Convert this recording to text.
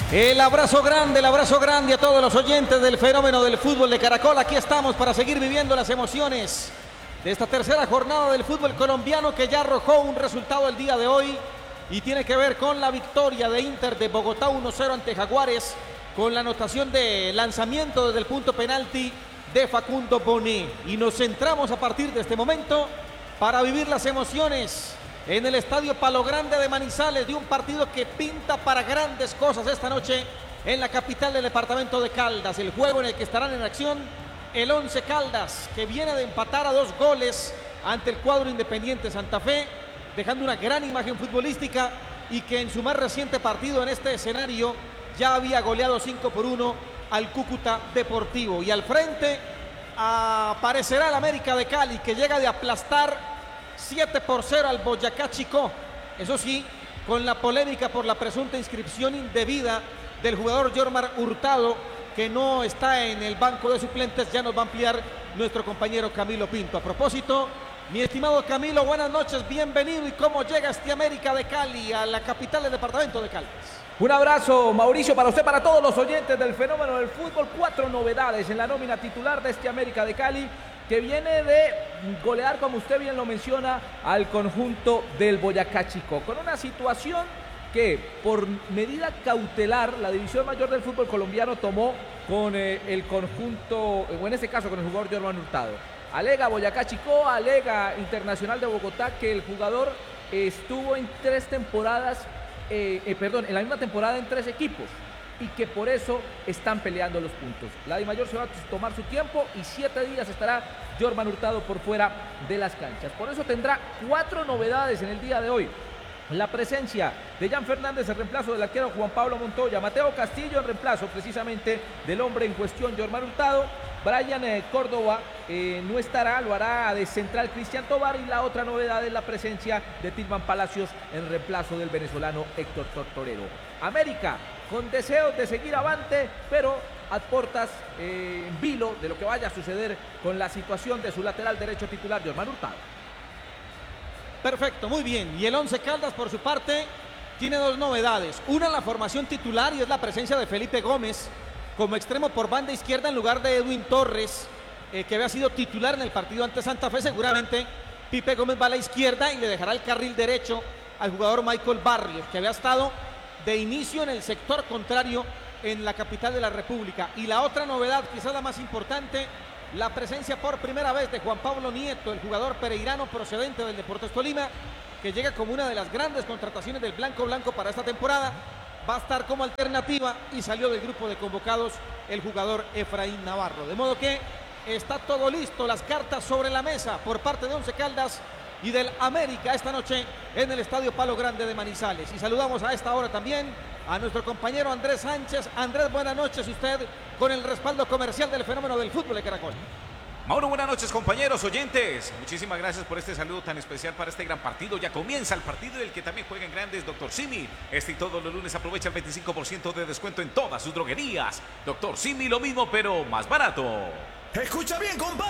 El abrazo grande a todos los oyentes del fenómeno del fútbol de Caracol. Aquí estamos para seguir viviendo las emociones de esta tercera jornada del fútbol colombiano que ya arrojó un resultado el día de hoy y tiene que ver con la victoria de Inter de Bogotá 1-0 ante Jaguares, con la anotación de lanzamiento desde el punto penalti de Facundo Bonet. Y nos centramos a partir de este momento para vivir las emociones en el Estadio Palo Grande de Manizales de un partido que pinta para grandes cosas esta noche en la capital del departamento de Caldas. El juego en el que estarán en acción el Once Caldas, que viene de empatar a 2 goles ante el cuadro Independiente Santa Fe, dejando una gran imagen futbolística, y que en su más reciente partido en este escenario ya había goleado 5-1 al Cúcuta Deportivo. Y al frente aparecerá el América de Cali, que llega de aplastar 7-0 al Boyacá Chicó. Eso sí, con la polémica por la presunta inscripción indebida del jugador Jormar Hurtado, que no está en el banco de suplentes. Ya nos va a ampliar nuestro compañero Camilo Pinto. A propósito, mi estimado Camilo, buenas noches, bienvenido. ¿Y cómo llega este América de Cali a la capital del departamento de Caldas? Un abrazo, Mauricio, para usted, para todos los oyentes del fenómeno del fútbol. 4 novedades en la nómina titular de este América de Cali, que viene de golear, como usted bien lo menciona, al conjunto del Boyacá Chicó, con una situación que por medida cautelar la División Mayor del fútbol colombiano tomó con el conjunto, o en este caso con el jugador Jormar Hurtado. Alega Boyacá Chicó, alega Internacional de Bogotá que el jugador estuvo en 3 temporadas, en la misma temporada en 3 equipos, y que por eso están peleando los puntos. La DIMAYOR se va a tomar su tiempo y 7 días estará Jormar Hurtado por fuera de las canchas. Por eso tendrá 4 novedades en el día de hoy. La presencia de Jan Fernández en reemplazo del arquero Juan Pablo Montoya, Mateo Castillo en reemplazo precisamente del hombre en cuestión Jormar Hurtado, Brian Córdoba no estará, lo hará de central Cristian Tobar, y la otra novedad es la presencia de Tilman Palacios en reemplazo del venezolano Héctor Tortorero. América con deseos de seguir avante, pero a portas en vilo de lo que vaya a suceder con la situación de su lateral derecho titular Jormar Hurtado. Perfecto, muy bien. Y el Once Caldas, por su parte, tiene 2 novedades. Una, la formación titular, y es la presencia de Felipe Gómez como extremo por banda izquierda en lugar de Edwin Torres, que había sido titular en el partido ante Santa Fe. Seguramente Pipe Gómez va a la izquierda y le dejará el carril derecho al jugador Michael Barrios, que había estado de inicio en el sector contrario en la capital de la República. Y la otra novedad, quizás la más importante, la presencia por primera vez de Juan Pablo Nieto, el jugador pereirano procedente del Deportes Tolima, que llega como una de las grandes contrataciones del Blanco para esta temporada. Va a estar como alternativa y salió del grupo de convocados el jugador Efraín Navarro. De modo que está todo listo, las cartas sobre la mesa por parte de Once Caldas y del América esta noche en el Estadio Palo Grande de Manizales. Y saludamos a esta hora también a nuestro compañero Andrés Sánchez. Andrés, buenas noches. Usted con el respaldo comercial del fenómeno del fútbol de Caracol. Mauro, buenas noches, compañeros oyentes. Muchísimas gracias por este saludo tan especial para este gran partido. Ya comienza el partido del que también juegan grandes Dr. Simi. Este y todos los lunes aprovecha el 25% de descuento en todas sus droguerías. Dr. Simi, lo mismo pero más barato. Escucha bien, compadre.